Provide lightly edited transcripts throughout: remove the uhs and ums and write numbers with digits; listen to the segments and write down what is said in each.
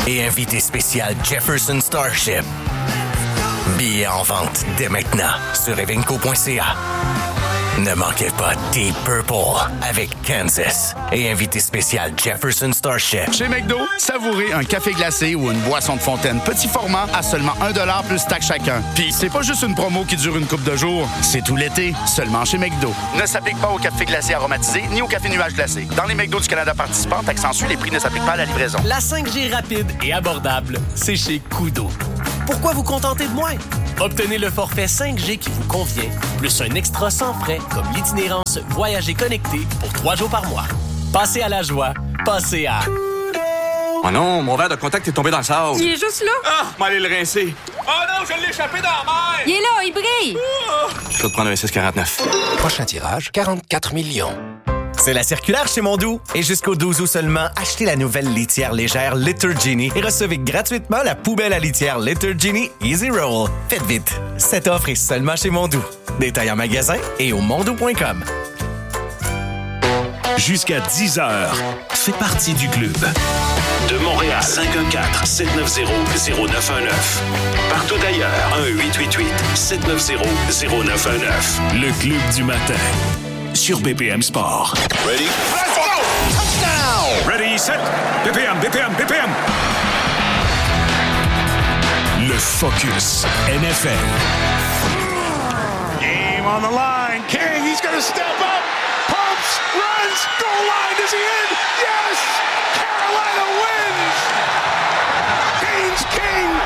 et invité spécial Jefferson Starship. Billets en vente dès maintenant sur evenco.ca. Ne manquez pas Deep Purple avec Kansas et invité spécial Jefferson Starship. Chez McDo, savourez un café glacé ou une boisson de fontaine petit format à seulement 1$ plus taxe chacun. Puis c'est pas juste une promo qui dure une couple de jours, c'est tout l'été, seulement chez McDo. Ne s'applique pas au café glacé aromatisé ni au café nuage glacé. Dans les McDo du Canada participants, taxe en sus, les prix ne s'appliquent pas à la livraison. La 5G rapide et abordable, c'est chez Koodo. Pourquoi vous contenter de moins? Obtenez le forfait 5G qui vous convient, plus un extra sans frais comme l'itinérance Voyager connecté pour 3 jours par mois. Passez à la joie, passez à... Oh non, mon verre de contact est tombé dans le sable. Il est juste là. Ah, m'allez le rincer. Oh non, je l'ai échappé dans la mer. Il est là, il brille. Je vais te prendre un 649. Prochain tirage, 44 millions. C'est la circulaire chez Mondou. Et jusqu'au 12 août seulement, achetez la nouvelle litière légère Litter Genie et recevez gratuitement la poubelle à litière Litter Genie Easy Roll. Faites vite. Cette offre est seulement chez Mondou. Détail en magasin et au mondou.com. Jusqu'à 10h, fais partie du club. De Montréal, 514-790-0919. Partout ailleurs, 1-888-790-0919. Le club du matin. Sur BPM Sport. Ready? Let's go! Touchdown! Ready, set, BPM. Le Focus NFL. Game on the line. King, he's going to step up. Pumps, runs, goal line. Is he in? Yes! Carolina wins! Haynes King!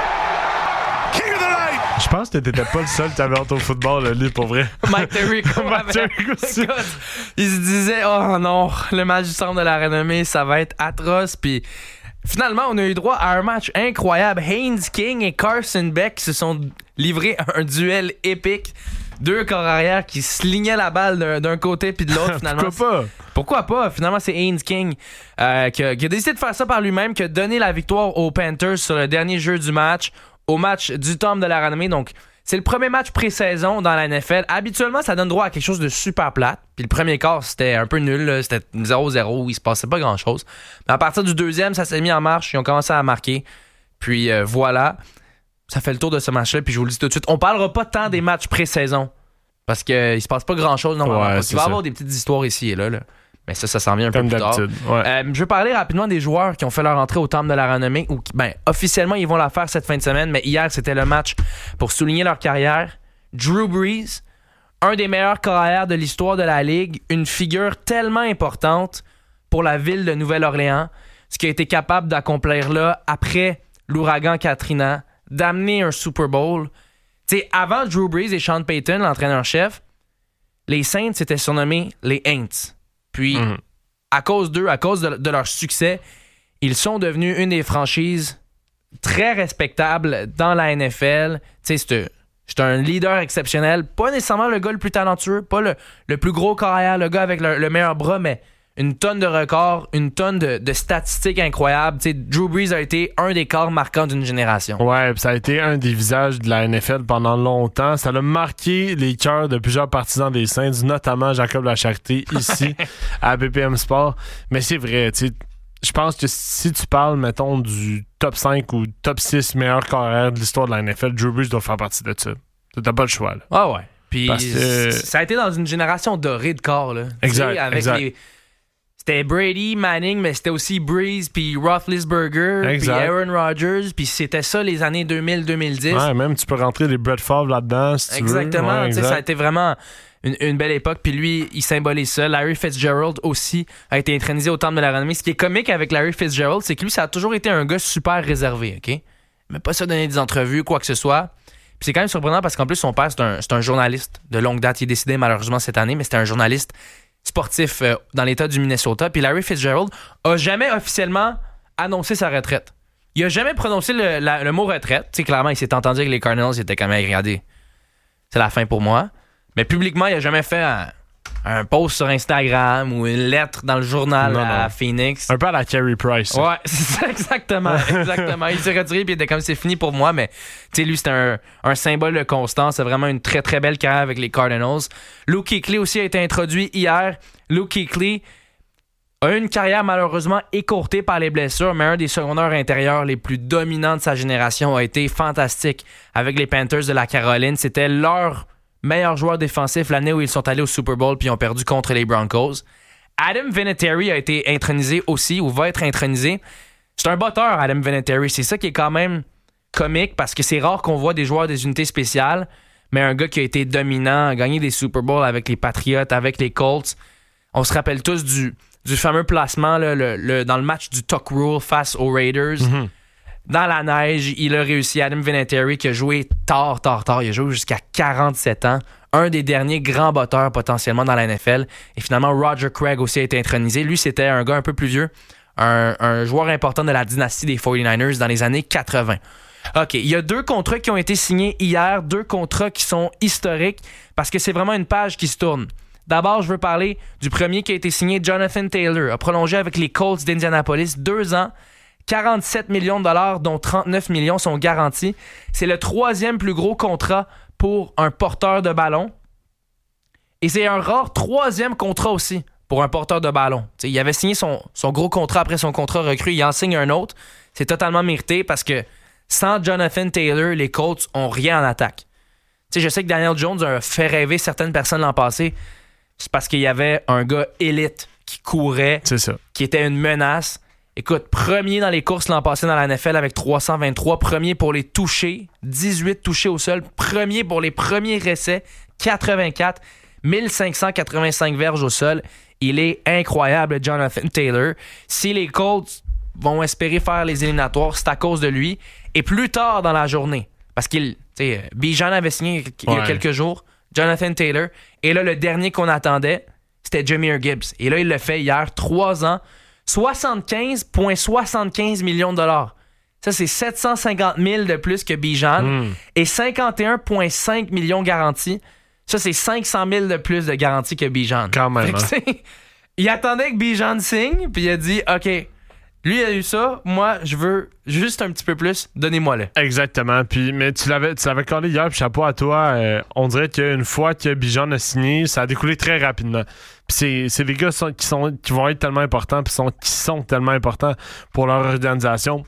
King of the night! Je pense que t'étais pas le seul qui avait hâte au football, là, lui, pour vrai. Mike Tirico. aussi. Écoute, il se disait, oh non, le match du centre de la renommée, ça va être atroce. Puis finalement, on a eu droit à un match incroyable. Haynes King et Carson Beck se sont livrés à un duel épique. Deux corps arrière qui se lignaient la balle d'un côté puis de l'autre, finalement. Pourquoi pas? Finalement, c'est Haynes King qui a décidé de faire ça par lui-même, qui a donné la victoire aux Panthers sur le dernier jeu du match, au match du temple de la renommée. Donc, c'est le premier match pré-saison dans la NFL. Habituellement, ça donne droit à quelque chose de super plate. Puis le premier quart, c'était un peu nul. Là. C'était 0-0 où il se passait pas grand-chose. Mais à partir du deuxième, ça s'est mis en marche. Ils ont commencé à marquer. Puis voilà. Ça fait le tour de ce match-là. Puis je vous le dis tout de suite, on parlera pas tant des matchs pré-saison. Parce qu'il se passe pas grand-chose normalement. Il va y avoir des petites histoires ici et là. Mais ça s'en vient un peu plus tard. Ouais. Je veux parler rapidement des joueurs qui ont fait leur entrée au temple de la renommée ou qui, officiellement, ils vont la faire cette fin de semaine, mais hier, c'était le match pour souligner leur carrière. Drew Brees, un des meilleurs carrières de l'histoire de la Ligue, une figure tellement importante pour la ville de Nouvelle-Orléans, ce qui a été capable d'accomplir là, après l'ouragan Katrina, d'amener un Super Bowl. T'sais, avant Drew Brees et Sean Payton, l'entraîneur-chef, les Saints étaient surnommés les Aints. Puis, à cause d'eux, à cause de leur succès, ils sont devenus une des franchises très respectables dans la NFL. Tu sais, c'est un leader exceptionnel. Pas nécessairement le gars le plus talentueux, pas le plus gros carrière, le gars avec le meilleur bras, mais une tonne de records, une tonne de statistiques incroyables. Tu sais, Drew Brees a été un des corps marquants d'une génération. Ouais, ça a été un des visages de la NFL pendant longtemps. Ça a marqué les cœurs de plusieurs partisans des Saints, notamment Jacob Lacharité, ici, à BPM Sport. Mais c'est vrai, tu sais, je pense que si tu parles, mettons, du top 5 ou top 6 meilleurs carrières de l'histoire de la NFL, Drew Brees doit faire partie de ça. T'as pas le choix, là. Ah ouais. Puis ça a été dans une génération dorée de corps, là. Exact, avec c'était Brady, Manning, mais c'était aussi Brees, puis Roethlisberger, puis Aaron Rodgers, puis c'était ça les années 2000-2010. Ouais, même tu peux rentrer les Brett Favre là-dedans si tu veux. Exactement, ouais, ça a été vraiment une belle époque, puis lui, il symbolise ça. Larry Fitzgerald aussi a été intronisé au temple de la renommée. Ce qui est comique avec Larry Fitzgerald, c'est que lui, ça a toujours été un gars super réservé, OK? Mais pas ça donner des entrevues, quoi que ce soit. Puis c'est quand même surprenant parce qu'en plus, son père, c'est un journaliste de longue date. Il est décédé malheureusement cette année, mais c'était un journaliste sportif dans l'État du Minnesota. Puis Larry Fitzgerald a jamais officiellement annoncé sa retraite. Il a jamais prononcé le mot retraite. Tu sais, clairement, il s'est entendu avec les Cardinals, il était quand même regardé. C'est la fin pour moi. Mais publiquement, il a jamais fait un post sur Instagram ou une lettre dans le journal à Phoenix. Un peu à la Carey Price. Ouais, c'est ça, exactement. Il s'est retiré puis il était comme c'est fini pour moi, mais tu sais, lui, c'était un symbole de constance. C'est vraiment une très, très belle carrière avec les Cardinals. Luke Kuechly aussi a été introduit hier. Luke Kuechly A eu une carrière malheureusement écourtée par les blessures, mais un des secondaires intérieurs les plus dominants de sa génération a été fantastique avec les Panthers de la Caroline. C'était leur meilleur joueur défensif l'année où ils sont allés au Super Bowl puis ont perdu contre les Broncos. Adam Vinatieri a été intronisé aussi, ou va être intronisé. C'est un botteur, Adam Vinatieri. C'est ça qui est quand même comique, parce que c'est rare qu'on voit des joueurs des unités spéciales, mais un gars qui a été dominant, a gagné des Super Bowls avec les Patriots, avec les Colts. On se rappelle tous du fameux placement là, dans le match du Tuck Rule face aux Raiders. Mm-hmm. Dans la neige, il a réussi. Adam Vinatieri qui a joué tard. Il a joué jusqu'à 47 ans. Un des derniers grands botteurs potentiellement dans la NFL. Et finalement, Roger Craig aussi a été intronisé. Lui, c'était un gars un peu plus vieux. Un joueur important de la dynastie des 49ers dans les années 80. OK, il y a 2 contrats qui ont été signés hier. 2 contrats qui sont historiques parce que c'est vraiment une page qui se tourne. D'abord, je veux parler du premier qui a été signé. Jonathan Taylor a prolongé avec les Colts d'Indianapolis 2 ans. 47 millions de dollars, dont 39 millions sont garantis. C'est le 3e plus gros contrat pour un porteur de ballon. Et c'est un rare 3e contrat aussi pour un porteur de ballon. T'sais, il avait signé son gros contrat après son contrat recru. Il en signe un autre. C'est totalement mérité parce que sans Jonathan Taylor, les Colts n'ont rien en attaque. T'sais, je sais que Daniel Jones a fait rêver certaines personnes l'an passé. C'est parce qu'il y avait un gars élite qui courait, qui était une menace. Écoute, premier dans les courses l'an passé dans la NFL avec 323, premier pour les touchés, 18 touchés au sol, premier pour les premiers essais, 84, 1585 verges au sol. Il est incroyable, Jonathan Taylor. Si les Colts vont espérer faire les éliminatoires, c'est à cause de lui. Et plus tard dans la journée, parce qu'il, Bijan avait signé il y a quelques jours, Jonathan Taylor, et là, le dernier qu'on attendait, c'était Jahmyr Gibbs. Et là, il l'a fait hier, 3 ans, 75,75 millions de dollars. Ça, c'est 750 000 de plus que Bijan. Et 51,5 millions garantis. Ça, c'est 500 000 de plus de garantie que Bijan. Quand même. Il attendait que Bijan signe, puis il a dit, OK, lui, il a eu ça. Moi, je veux juste un petit peu plus. Donnez-moi-le. Exactement. Puis, mais tu l'avais collé hier, puis chapeau à toi. On dirait qu'une fois que Bijan a signé, ça a découlé très rapidement. Puis c'est des gars qui vont être tellement importants, puis qui sont tellement importants pour leur organisation.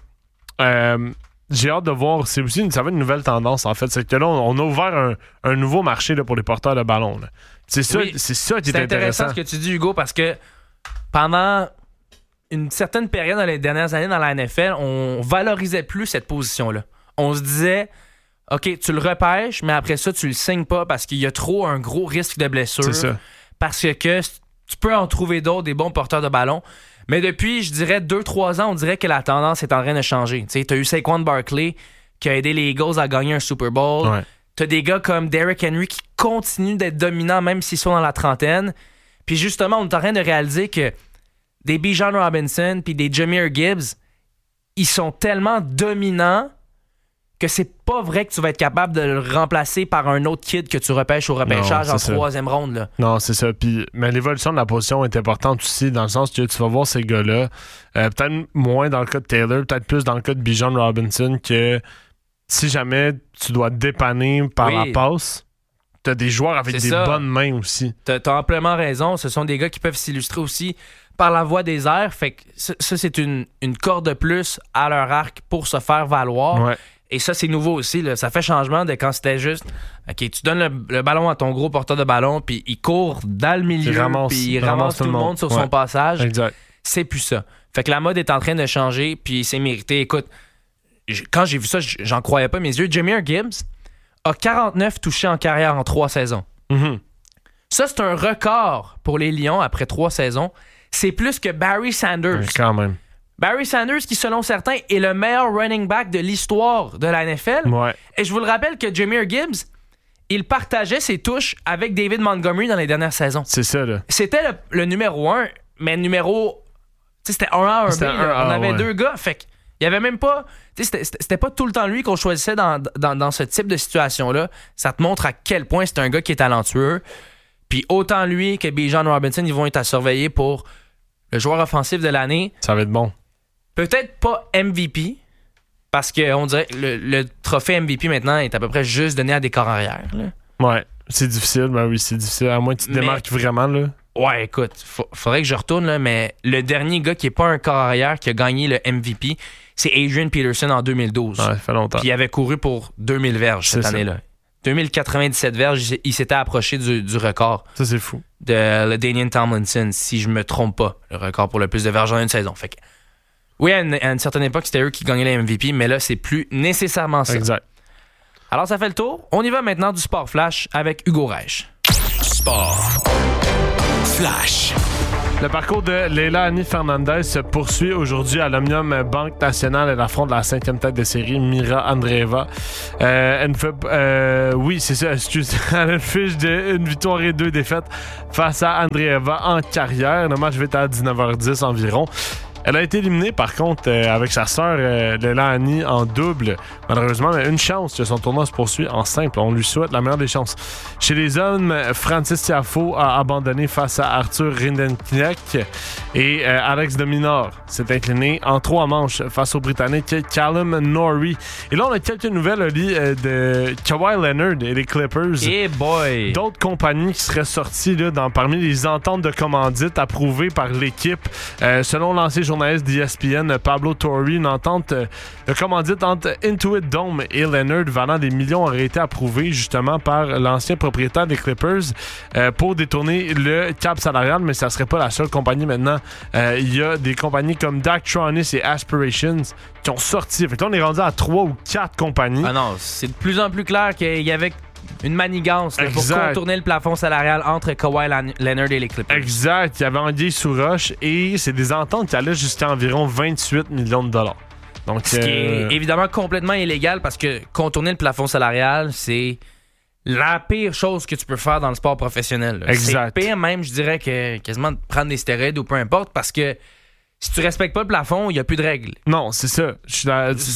J'ai hâte de voir. Ça va être une nouvelle tendance, en fait. C'est que là, on a ouvert un nouveau marché là, pour les porteurs de ballon. Là. C'est ça qui est intéressant. C'est intéressant ce que tu dis, Hugo, parce que pendant une certaine période dans les dernières années dans la NFL, on valorisait plus cette position-là. On se disait, OK, tu le repêches, mais après ça, tu le signes pas parce qu'il y a trop un gros risque de blessure. C'est ça. Parce que tu peux en trouver d'autres, des bons porteurs de ballon. Mais depuis, je dirais, 2-3 ans, on dirait que la tendance est en train de changer. Tu as eu Saquon Barkley qui a aidé les Eagles à gagner un Super Bowl. Ouais. Tu as des gars comme Derrick Henry qui continuent d'être dominants même s'ils sont dans la trentaine. Puis justement, on est en train de réaliser que des Bijan Robinson puis des Jahmyr Gibbs, ils sont tellement dominants que c'est pas vrai que tu vas être capable de le remplacer par un autre kid que tu repêches au repêchage en 3e ronde. Là. Non, c'est ça. Puis, mais l'évolution de la position est importante aussi, dans le sens que tu vas voir ces gars-là, peut-être moins dans le cas de Taylor, peut-être plus dans le cas de Bijan Robinson, que si jamais tu dois te dépanner par la passe, t'as des joueurs avec des bonnes mains aussi. T'as amplement raison. Ce sont des gars qui peuvent s'illustrer aussi par la voie des airs. Fait que ça c'est une corde de plus à leur arc pour se faire valoir. Ouais. Et ça, c'est nouveau aussi. Là. Ça fait changement de quand c'était juste OK, tu donnes le ballon à ton gros porteur de ballon, puis il court dans le milieu, puis il ramasse tout le monde sur son passage. Exact. C'est plus ça. Fait que la mode est en train de changer, puis c'est mérité. Écoute, quand j'ai vu ça, j'en croyais pas mes yeux. Jahmyr Gibbs a 49 touchés en carrière en 3 saisons. Mm-hmm. Ça, c'est un record pour les Lions après 3 saisons. C'est plus que Barry Sanders. Ouais, quand même. Barry Sanders, qui, selon certains, est le meilleur running back de l'histoire de la NFL. Ouais. Et je vous le rappelle que Jahmyr Gibbs, il partageait ses touches avec David Montgomery dans les dernières saisons. C'est ça, là. C'était le numéro 1, mais numéro... Tu sais, c'était 1A, 1B. On avait 2 gars. Fait qu'il y avait même pas... Tu sais, c'était pas tout le temps lui qu'on choisissait dans ce type de situation-là. Ça te montre à quel point c'est un gars qui est talentueux. Puis autant lui que Bijan Robinson, ils vont être à surveiller pour le joueur offensif de l'année. Ça va être bon. Peut-être pas MVP, parce qu'on dirait que le trophée MVP maintenant est à peu près juste donné à des corps arrière. Là. Ouais, c'est difficile. Ben oui, c'est difficile. À moins que tu te démarques vraiment. Là. Ouais, écoute, faudrait que je retourne, là, mais le dernier gars qui est pas un corps arrière qui a gagné le MVP, c'est Adrian Peterson en 2012. Ouais, ça fait longtemps. Puis il avait couru pour 2000 verges cette année-là. 2097 verges, il s'était approché du record. Ça, c'est fou. De LaDainian Tomlinson, si je me trompe pas, le record pour le plus de verges en une saison. Fait que, oui, à une certaine époque, c'était eux qui gagnaient les MVP, mais là, c'est plus nécessairement ça. Exact. Alors, ça fait le tour. On y va maintenant du Sport Flash avec Hugo Reich. Sport Flash. Le parcours de Leila Annie Fernandez se poursuit aujourd'hui à l'Omnium Banque Nationale. Elle affronte la 5e tête de série, Mira Andreeva. Oui, c'est ça, excusez. Elle a une fiche d'une victoire et 2 défaites face à Andreeva en carrière. Le match va être à 19h10 environ. Elle a été éliminée, par contre, avec sa sœur Leila Annie en double. Malheureusement, mais une chance que son tournoi se poursuit en simple. On lui souhaite la meilleure des chances. Chez les hommes, Francis Tiafoe a abandonné face à Arthur Rindenknecht et Alex de Minaur s'est incliné en 3 manches face au Britannique Callum Norrie. Et là, on a quelques nouvelles, Oli, de Kawhi Leonard et les Clippers. Hey boy! D'autres compagnies qui seraient sorties là, parmi les ententes de commandite approuvées par l'équipe. Selon l'ancien journaliste d'ESPN, Pablo Torre, une entente de commandite entre Intuit Dome et Leonard valant des millions aurait été approuvée justement par l'ancien propriétaire des Clippers pour détourner le cap salarial, mais ça serait pas la seule compagnie maintenant. Il y a des compagnies comme Daktronics et Aspirations qui ont sorti. Fait que là, on est rendu à 3 ou 4 compagnies. Ah non, c'est de plus en plus clair qu'il y avait une manigance là, pour contourner le plafond salarial entre Kawhi Leonard et les Clippers. Exact. Il y avait anguille sous roche et c'est des ententes qui allaient jusqu'à environ 28 millions de dollars. Donc, ce qui est évidemment complètement illégal parce que contourner le plafond salarial, c'est la pire chose que tu peux faire dans le sport professionnel. Là. Exact. C'est pire même, je dirais, que quasiment de prendre des stéroïdes ou peu importe parce que si tu respectes pas le plafond, il n'y a plus de règles. Non, c'est ça. C'est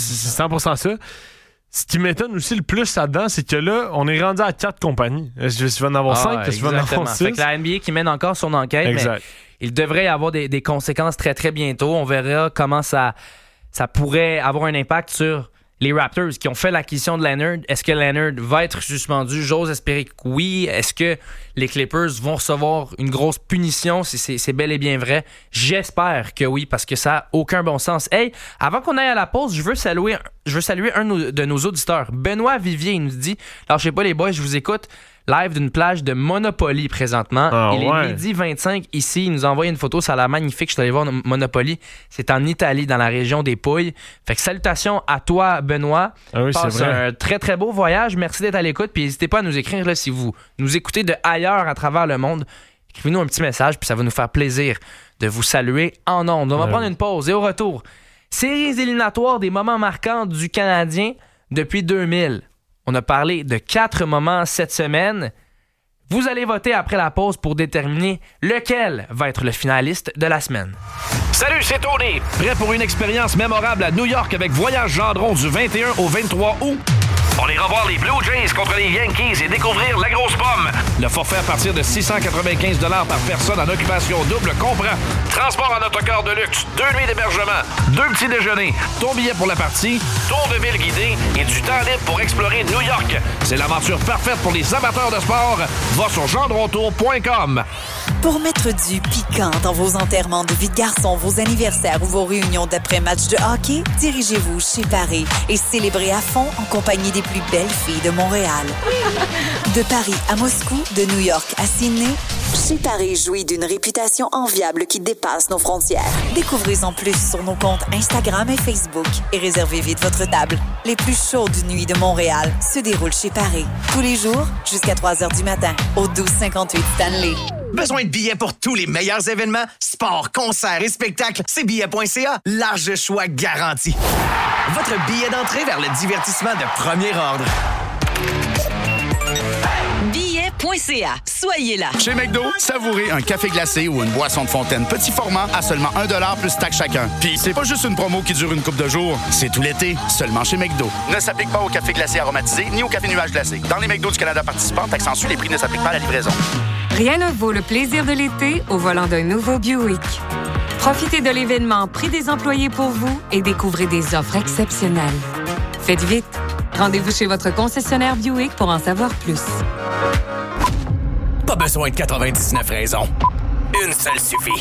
100% ça. Ce qui m'étonne aussi le plus là-dedans, c'est que là, on est rendu à 4 compagnies. Est-ce que tu vas en avoir 5? Est-ce que tu vas en avoir 6? Fait que la NBA qui mène encore son enquête, mais il devrait y avoir des conséquences très, très bientôt. On verra comment ça pourrait avoir un impact sur les Raptors qui ont fait l'acquisition de Leonard. Est-ce que Leonard va être suspendu? J'ose espérer que oui. Est-ce que les Clippers vont recevoir une grosse punition si c'est bel et bien vrai? J'espère que oui, parce que ça n'a aucun bon sens. Hey, avant qu'on aille à la pause, je veux saluer un de nos auditeurs. Benoît Vivier, il nous dit « Lâchez pas les boys, je vous écoute. » Live d'une plage de Monopoly présentement. Il est midi 25 ici. Il nous a envoyé une photo. Ça a l'air magnifique. Je suis allé voir Monopoly. C'est en Italie, dans la région des Pouilles. Fait que salutations à toi, Benoît. Ah oui, passe un très, très beau voyage. Merci d'être à l'écoute. Puis n'hésitez pas à nous écrire là, si vous nous écoutez de ailleurs à travers le monde. Écrivez-nous un petit message. Puis ça va nous faire plaisir de vous saluer en ondes. On va prendre une pause. Et au retour, séries éliminatoires des moments marquants du Canadien depuis 2000. On a parlé de 4 moments cette semaine. Vous allez voter après la pause pour déterminer lequel va être le finaliste de la semaine. Salut, c'est Tony. Prêt pour une expérience mémorable à New York avec Voyage Gendron du 21 au 23 août? On ira voir les Blue Jays contre les Yankees et découvrir la grosse pomme. Le forfait à partir de 695 $ par personne en occupation double comprend transport en autocar de luxe, 2 nuits d'hébergement, 2 petits déjeuners, ton billet pour la partie, tour de ville guidé et du temps libre pour explorer New York. C'est l'aventure parfaite pour les amateurs de sport. Va sur gendrontour.com. Pour mettre du piquant dans vos enterrements de vie de garçon, vos anniversaires ou vos réunions d'après-match de hockey, dirigez-vous chez Paris et célébrez à fond en compagnie des plus belles filles de Montréal. De Paris à Moscou, de New York à Sydney, chez Paris jouit d'une réputation enviable qui dépasse nos frontières. Découvrez-en plus sur nos comptes Instagram et Facebook et réservez vite votre table. Les plus chaudes nuits de Montréal se déroulent chez Paris. Tous les jours, jusqu'à 3h du matin, au 1258 Stanley. Besoin de billets pour tous les meilleurs événements? Sport, concerts et spectacles, c'est billets.ca. Large choix garanti. Votre billet d'entrée vers le divertissement de premier ordre. Billets.ca. Soyez là. Chez McDo, savourez un café glacé ou une boisson de fontaine petit format à seulement 1$ plus taxe chacun. Puis c'est pas juste une promo qui dure une couple de jours, c'est tout l'été, seulement chez McDo. Ne s'applique pas au café glacé aromatisé ni au café nuage glacé. Dans les McDo du Canada participants, taxes en sus, les prix ne s'appliquent pas à la livraison. Rien ne vaut le plaisir de l'été au volant d'un nouveau Buick. Profitez de l'événement Prix des employés pour vous et découvrez des offres exceptionnelles. Faites vite. Rendez-vous chez votre concessionnaire Buick pour en savoir plus. Pas besoin de 99 raisons. Une seule suffit.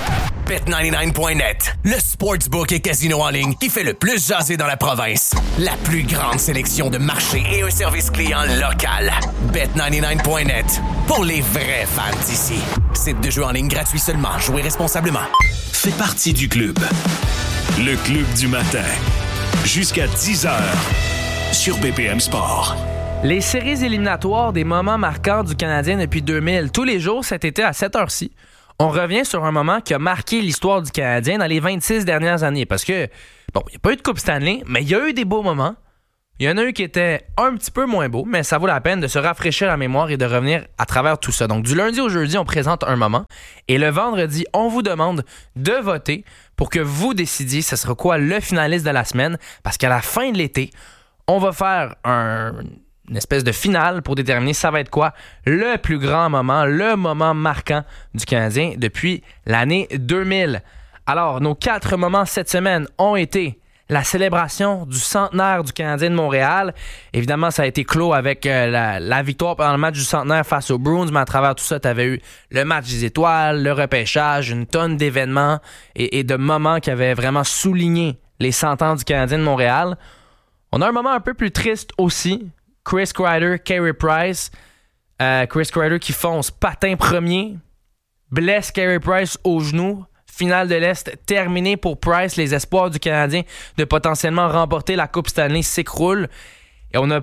Bet99.net, le sportsbook et casino en ligne qui fait le plus jaser dans la province. La plus grande sélection de marchés et un service client local. Bet99.net, pour les vrais fans d'ici. Site de jeu en ligne gratuit seulement. Jouez responsablement. Fais partie du club. Le club du matin. Jusqu'à 10h sur BPM Sport. Les séries éliminatoires des moments marquants du Canadien depuis 2000. Tous les jours cet été à cette heure-ci, on revient sur un moment qui a marqué l'histoire du Canadien dans les 26 dernières années. Parce que, bon, il n'y a pas eu de Coupe Stanley, mais il y a eu des beaux moments. Il y en a eu qui étaient un petit peu moins beaux, mais ça vaut la peine de se rafraîchir la mémoire et de revenir à travers tout ça. Donc, du lundi au jeudi, on présente un moment. Et le vendredi, on vous demande de voter pour que vous décidiez ce sera quoi le finaliste de la semaine. Parce qu'à la fin de l'été, on va faire une espèce de finale pour déterminer ça va être quoi le plus grand moment, le moment marquant du Canadien depuis l'année 2000. Alors, nos 4 moments cette semaine ont été la célébration du centenaire du Canadien de Montréal. Évidemment, ça a été clos avec la victoire pendant le match du centenaire face aux Bruins, mais à travers tout ça, tu avais eu le match des étoiles, le repêchage, une tonne d'événements et de moments qui avaient vraiment souligné les 100 ans du Canadien de Montréal. On a un moment un peu plus triste aussi. Chris Kreider, Carey Price. Chris Kreider qui fonce patin premier, blesse Carey Price au genou. Finale de l'Est terminée pour Price. Les espoirs du Canadien de potentiellement remporter la Coupe Stanley s'écroulent. Et on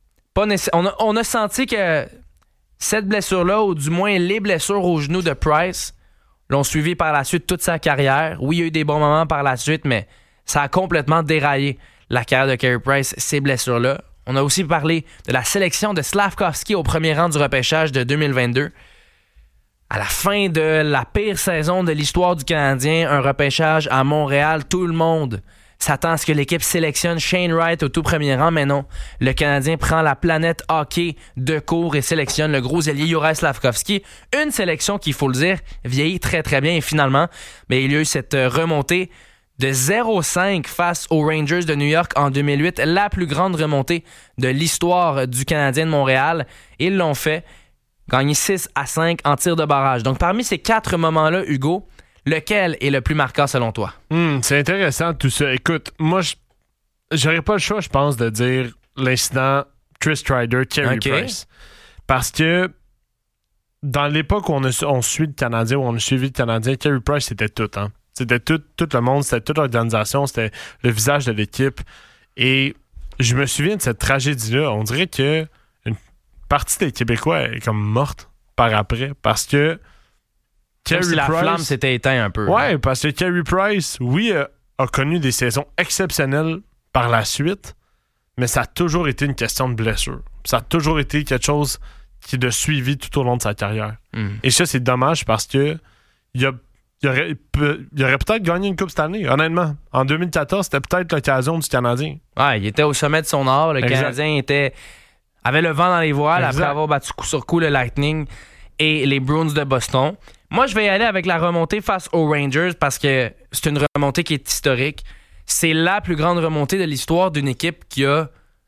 a senti que cette blessure-là, ou du moins les blessures au genou de Price, l'ont suivi par la suite toute sa carrière. Oui, il y a eu des bons moments par la suite, mais ça a complètement déraillé la carrière de Carey Price, ces blessures-là. On a aussi parlé de la sélection de Slafkovský au premier rang du repêchage de 2022. À la fin de la pire saison de l'histoire du Canadien, un repêchage à Montréal, tout le monde s'attend à ce que l'équipe sélectionne Shane Wright au tout premier rang, mais non. Le Canadien prend la planète hockey de court et sélectionne le gros ailier Juraj Slafkovský. Une sélection qui, il faut le dire, vieillit très très bien et finalement, il y a eu cette remontée de 0-5 face aux Rangers de New York en 2008, la plus grande remontée de l'histoire du Canadien de Montréal. Ils l'ont fait. Gagné 6-5 en tir de barrage. Donc, parmi ces 4 moments-là, Hugo, lequel est le plus marquant selon toi? C'est intéressant tout ça. Écoute, moi, j'aurais pas le choix, je pense, de dire l'incident Chris Kreider, Carey Price. Parce que dans l'époque où on suit le Canadien, où on a suivi le Canadien, Carey Price, c'était tout. Hein? C'était tout le monde, c'était toute l'organisation, c'était le visage de l'équipe. Et je me souviens de cette tragédie-là. On dirait que partie des Québécois est comme morte par après parce que Carey Price, la flamme s'était éteinte un peu. Ouais, parce que Carey Price, oui, a connu des saisons exceptionnelles par la suite, mais ça a toujours été une question de blessure. Ça a toujours été quelque chose qui l'a suivi tout au long de sa carrière. Et ça, c'est dommage parce que il aurait peut-être gagné une Coupe Stanley, honnêtement. En 2014, c'était peut-être l'occasion du Canadien. Ouais, il était au sommet de son art. Le Canadien avait le vent dans les voiles après avoir battu coup sur coup le Lightning et les Bruins de Boston. Moi, je vais y aller avec la remontée face aux Rangers parce que c'est une remontée qui est historique. C'est la plus grande remontée de l'histoire d'une équipe qui a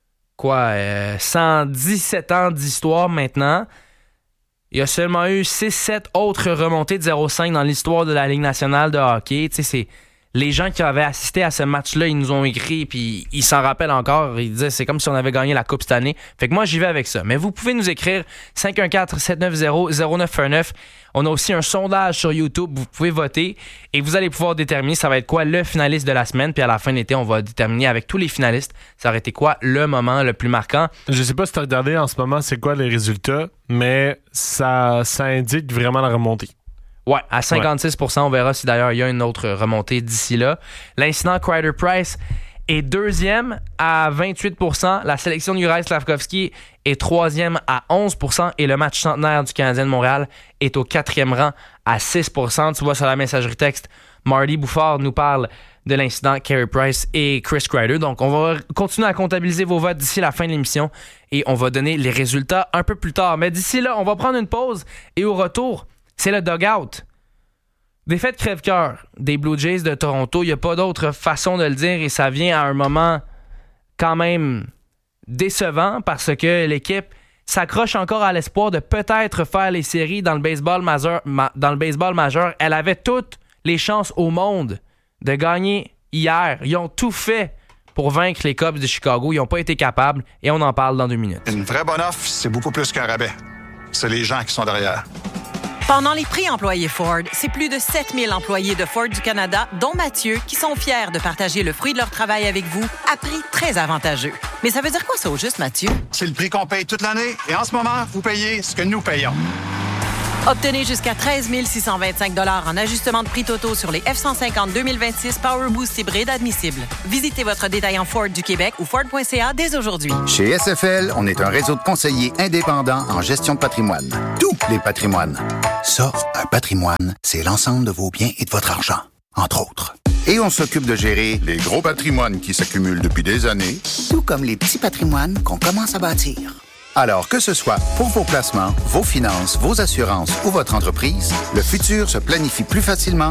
117 ans d'histoire maintenant. Il y a seulement eu 6-7 autres remontées de 0-5 dans l'histoire de la Ligue nationale de hockey. Tu sais, c'est les gens qui avaient assisté à ce match-là, ils nous ont écrit, puis ils s'en rappellent encore. Ils disaient c'est comme si on avait gagné la Coupe cette année. Fait que moi, j'y vais avec ça. Mais vous pouvez nous écrire 514-790-0919. On a aussi un sondage sur YouTube. Vous pouvez voter et vous allez pouvoir déterminer ça va être quoi le finaliste de la semaine. Puis à la fin de l'été, on va déterminer avec tous les finalistes ça aurait été quoi le moment le plus marquant. Je sais pas si tu as regardé en ce moment c'est quoi les résultats, mais ça indique vraiment la remontée. Ouais, à 56%. On verra si d'ailleurs il y a une autre remontée d'ici là. L'incident Kreider Price est deuxième à 28%. La sélection de Juraj Slafkovský est troisième à 11%. Et le match centenaire du Canadien de Montréal est au quatrième rang à 6%. Tu vois sur la messagerie texte, Marty Bouffard nous parle de l'incident Carey Price et Chris Kreider. Donc, on va continuer à comptabiliser vos votes d'ici la fin de l'émission et on va donner les résultats un peu plus tard. Mais d'ici là, on va prendre une pause et au retour, c'est le dugout. Défaite crève-cœur des Blue Jays de Toronto. Il n'y a pas d'autre façon de le dire et ça vient à un moment quand même décevant parce que l'équipe s'accroche encore à l'espoir de peut-être faire les séries dans le baseball majeur. Elle avait toutes les chances au monde de gagner hier. Ils ont tout fait pour vaincre les Cubs de Chicago. Ils n'ont pas été capables et on en parle dans 2 minutes. Une vraie bonne offre, c'est beaucoup plus qu'un rabais. C'est les gens qui sont derrière. Pendant les prix employés Ford, c'est plus de 7000 employés de Ford du Canada, dont Mathieu, qui sont fiers de partager le fruit de leur travail avec vous à prix très avantageux. Mais ça veut dire quoi ça au juste, Mathieu? C'est le prix qu'on paye toute l'année et en ce moment, vous payez ce que nous payons. Obtenez jusqu'à 13 625 $ en ajustement de prix totaux sur les F-150 2026 Power Boost hybride admissibles. Visitez votre détaillant Ford du Québec ou Ford.ca dès aujourd'hui. Chez SFL, on est un réseau de conseillers indépendants en gestion de patrimoine. Tous les patrimoines. Ça, un patrimoine, c'est l'ensemble de vos biens et de votre argent, entre autres. Et on s'occupe de gérer les gros patrimoines qui s'accumulent depuis des années, tout comme les petits patrimoines qu'on commence à bâtir. Alors que ce soit pour vos placements, vos finances, vos assurances ou votre entreprise, le futur se planifie plus facilement